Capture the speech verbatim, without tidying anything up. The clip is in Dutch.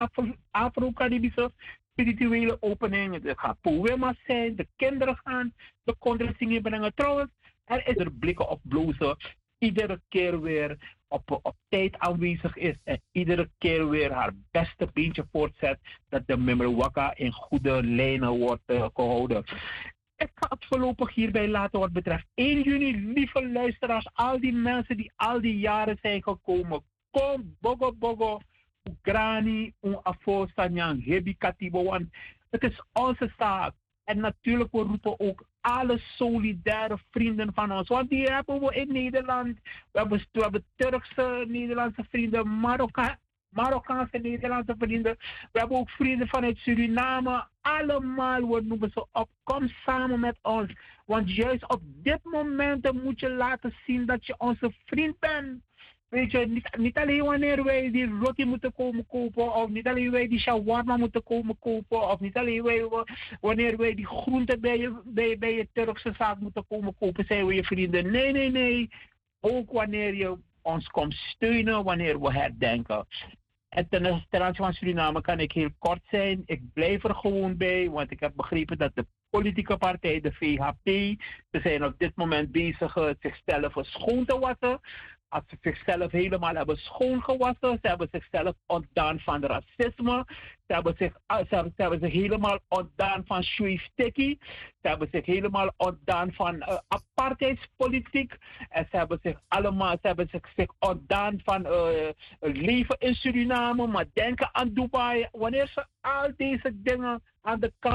Afro- Afro-Caribische spirituele opening. Er gaat poëma zijn, de kinderen gaan de konden zingen brengen. Trouwens, er is er blikken op blozen. Iedere keer weer op, op tijd aanwezig is en iedere keer weer haar beste beentje voortzet dat de Mimrewaka in goede lijnen wordt uh, gehouden. Ik ga het voorlopig hierbij laten wat betreft één juni. Lieve luisteraars, al die mensen die al die jaren zijn gekomen. Kom, bogo, bogo, grani, un afo, sanyang, hebi katibo. Want het is onze zaak. En natuurlijk, we roepen ook alle solidaire vrienden van ons. Want die hebben we in Nederland. We hebben, we hebben Turkse Nederlandse vrienden, Marokka, Marokkaanse Nederlandse vrienden. We hebben ook vrienden vanuit Suriname. Allemaal, we noemen ze op. Kom samen met ons. Want juist op dit moment moet je laten zien dat je onze vriend bent. Weet je, niet, niet alleen wanneer wij die roti moeten komen kopen, of niet alleen wij die shawarma moeten komen kopen, of niet alleen wij, wanneer wij die groenten bij je, bij, bij je Turkse zaak moeten komen kopen, zijn we je vrienden. Nee, nee, nee. Ook wanneer je ons komt steunen, wanneer we herdenken. En ten aanzien van Suriname kan ik heel kort zijn. Ik blijf er gewoon bij, want ik heb begrepen dat de politieke partij, de V H P, ze zijn op dit moment bezig uh, zichzelf schoon te wassen. Als ze zichzelf helemaal hebben schoongewassen, ze hebben zichzelf ontdaan van racisme, ze hebben zich, ze hebben, ze hebben zich helemaal ontdaan van shuiftekkie, ze hebben zich helemaal ontdaan van uh, apartheidspolitiek en ze hebben zich allemaal, ze hebben zich, zich ontdaan van uh, leven in Suriname, maar denken aan Dubai. Wanneer ze al deze dingen aan de kant